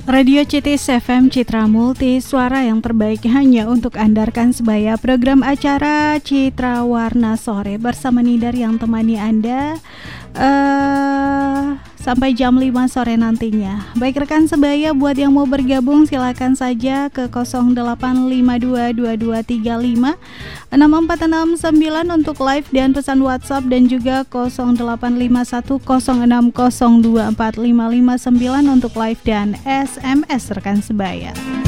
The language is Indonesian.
Radio CTS FM Citra Multi, suara yang terbaik hanya untuk Anda rekan sebaya. Program acara Citra Warna Sore bersama Nidar yang temani Anda sampai jam 5 sore nantinya. Baik rekan sebaya, buat yang mau bergabung silakan saja ke 085222356469 untuk live dan pesan WhatsApp, dan juga 085106024559 untuk live dan SMS rekan sebaya.